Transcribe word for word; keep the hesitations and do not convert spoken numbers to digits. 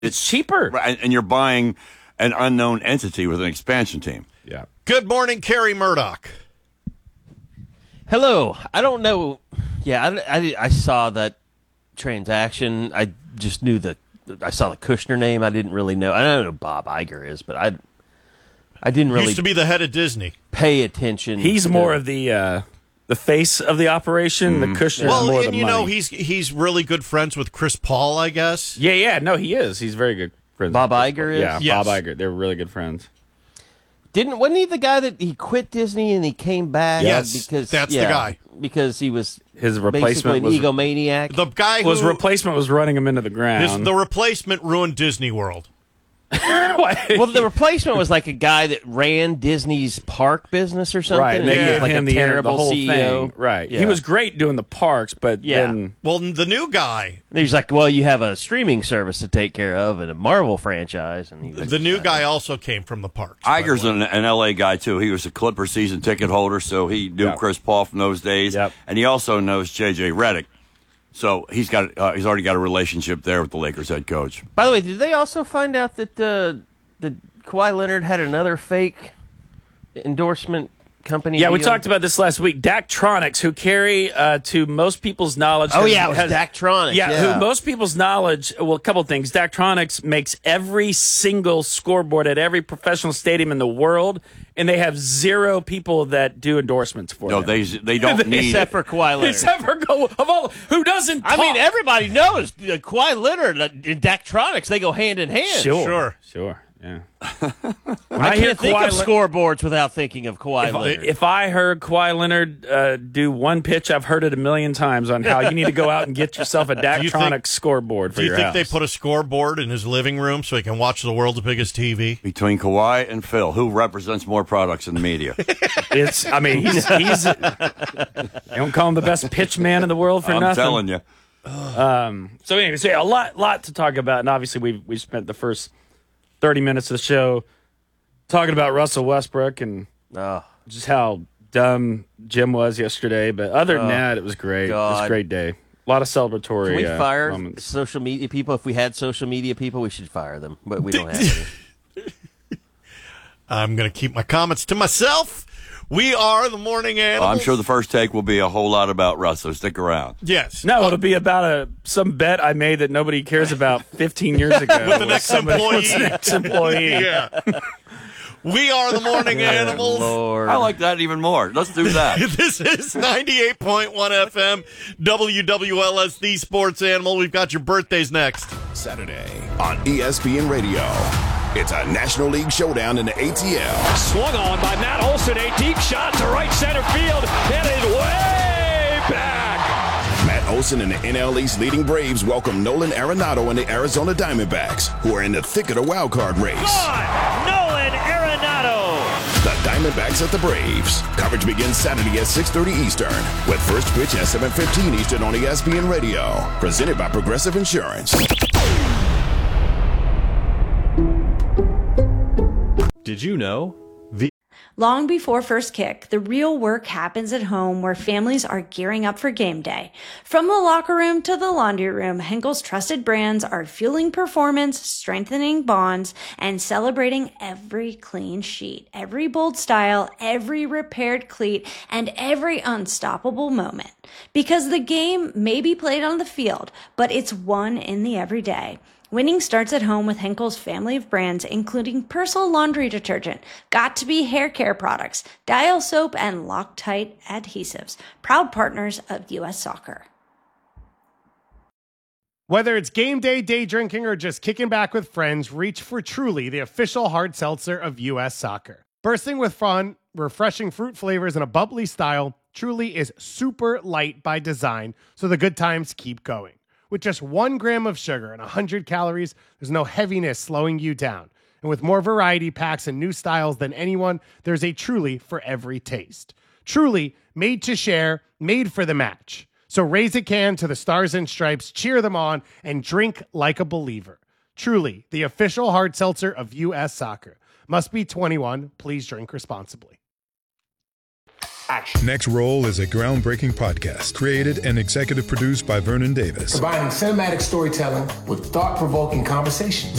It's cheaper. Right, and you're buying an unknown entity with an expansion team. Yeah. Good morning, Kerry Murdoch. Hello. I don't know. Yeah, I, I, I saw that transaction. I just knew that I saw the Kushner name. I didn't really know. I don't know who Bob Iger is, but I I didn't really Used to be the head of Disney. pay attention. He's to more the, of the uh, the face of the operation. Mm. The Kushner Well, is more and the you money. know, he's he's really good friends with Chris Paul, I guess. Yeah, yeah. No, he is. He's very good friends. Bob with Chris Iger Paul. is? Yeah, Yes. Bob Iger. They're really good friends. Didn't wasn't he the guy that he quit Disney and he came back? Yes, because that's the yeah, guy. Because he was His basically replacement an was egomaniac. The guy who well, his replacement was running him into the his, ground. the replacement ruined Disney World. Well, the replacement was like a guy that ran Disney's park business or something. Right, and they he gave was like him a the, terrible the whole C E O. thing. Right, Yeah. he was great doing the parks, but Yeah. then Well, the new guy, And he's like, well, you have a streaming service to take care of and a Marvel franchise. And he was the new guy also came from the parks. by the Iger's way. an, an L A guy, too. He was a Clipper season ticket holder, so he knew Yep. Chris Paul from those days. Yep. And he also knows J J Redick. So he's got uh, he's already got a relationship there with the Lakers head coach. By the way, did they also find out that uh, that Kawhi Leonard had another fake endorsement company? yeah, we deal? talked about this last week. Daktronics, who carry uh, to most people's knowledge. Oh has- yeah, it was has- Daktronics. Yeah, Yeah, who most people's knowledge, well, a couple things. Daktronics makes every single scoreboard at every professional stadium in the world, and they have zero people that do endorsements for No, them. they they don't need except it. for Kawhi Leonard. Except for go of all who doesn't. I mean, talk. everybody knows uh, Kawhi Leonard and Daktronics. They go hand in hand. Sure, Sure. sure, yeah. I, I hear can't think Kawhi of Le- scoreboards without thinking of Kawhi If, Leonard. if I heard Kawhi Leonard uh, do one pitch, I've heard it a million times on how you need to go out and get yourself a you Daktronics think- scoreboard for Do you your think house. they put a scoreboard in his living room so he can watch the world's biggest T V? Between Kawhi and Phil, who represents more products in the media? It's. I mean, he's. he's they don't call him the best pitch man in the world for I'm nothing. telling you. Um. So anyway, so yeah, a lot, lot to talk about, and obviously we we spent the first thirty minutes of the show talking about Russell Westbrook and oh, just how dumb Jim was yesterday. But other than Oh, that, it was great. It was a God. great day. A lot of celebratory. can we uh, fire moments. social media people? If we had social media people, we should fire them. But we don't have any. I'm going to keep my comments to myself. We are the morning animals. I'm sure the first take will be a whole lot about Russ, so stick around. Yes. No, it'll be about a some bet I made that nobody cares about fifteen years ago. With an Somebody- ex-employee. with an ex-employee. Yeah. We are the morning animals. Lord. I like that even more. Let's do that. This is ninety-eight point one F M, W W L S, the sports animal. We've got your birthdays next. Saturday on E S P N Radio. It's a National League showdown in the A T L. Swung on by Matt Olson, a deep shot to right center field, headed way back. Matt Olson and the N L East leading Braves welcome Nolan Arenado and the Arizona Diamondbacks, who are in the thick of the wild card race. On Nolan Arenado. The Diamondbacks at the Braves. Coverage begins Saturday at six thirty Eastern, with first pitch at seven fifteen Eastern on E S P N Radio. Presented by Progressive Insurance. Did you know? Long before first kick, the real work happens at home where families are gearing up for game day. From the locker room to the laundry room, Henkel's trusted brands are fueling performance, strengthening bonds, and celebrating every clean sheet, every bold style, every repaired cleat, and every unstoppable moment. Because the game may be played on the field, but it's won in the everyday. Winning starts at home with Henkel's family of brands, including Persil laundry detergent, Got2b hair care products, Dial soap, and Loctite adhesives. Proud partners of U S Soccer. Whether it's game day, day drinking, or just kicking back with friends, reach for Truly, the official hard seltzer of U S Soccer. Bursting with fun, refreshing fruit flavors, and a bubbly style, Truly is super light by design, so the good times keep going. With just one gram of sugar and one hundred calories, there's no heaviness slowing you down. And with more variety packs and new styles than anyone, there's a Truly for every taste. Truly, made to share, made for the match. So raise a can to the Stars and Stripes, cheer them on, and drink like a believer. Truly, the official hard seltzer of U S Soccer. Must be twenty-one. Please drink responsibly. Action. Next Roll is a groundbreaking podcast created and executive produced by Vernon Davis. Combining cinematic storytelling with thought-provoking conversations.